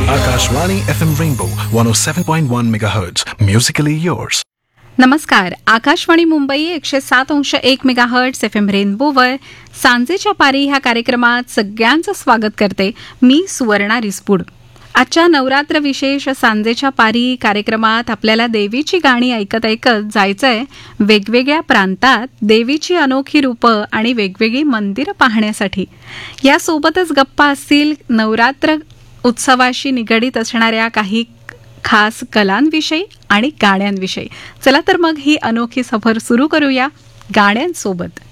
Akashvani FM Rainbow 107.1 MHz. Musically yours. नमस्कार. Akashvani Mumbai 107.1 megahertz FM रेनबोवर सांजेच्या पारी ह्या कार्यक्रमात सगळ्यांचं स्वागत करते. मी सुवर्णा रिसपूड. आजच्या नवरात्र विशेष सांजेच्या पारी कार्यक्रमात आपल्याला देवीची गाणी ऐकत ऐकत जायचंय वेगवेगळ्या प्रांतात देवीची अनोखी रूपं आणि वेगवेगळी मंदिरं पाहण्यासाठी. यासोबतच गप्पा असतील नवरात्र उत्सवाशी निगडीत असणाऱ्या काही खास कलांविषयी आणि गाण्यांविषयी. चला तर मग ही अनोखी सफर सुरू करूया गाण्यांसोबत.